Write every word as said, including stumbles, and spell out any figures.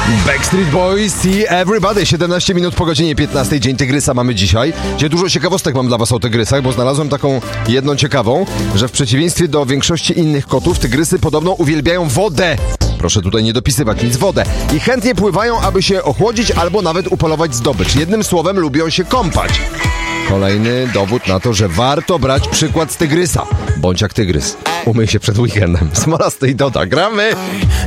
Backstreet Boys, See Everybody. siedemnaście minut po godzinie piętnastej. Dzień Tygrysa mamy dzisiaj. Gdzie dużo ciekawostek mam dla was o tygrysach, bo znalazłem taką jedną ciekawą, że w przeciwieństwie do większości innych kotów, tygrysy podobno uwielbiają wodę. Proszę tutaj nie dopisywać nic, wodę. I chętnie pływają, aby się ochłodzić albo nawet upolować zdobycz. Jednym słowem lubią się kąpać. Kolejny dowód na to, że warto brać przykład z tygrysa. Bądź jak tygrys. Umyj się przed weekendem. Smolasty i Doda. Gramy!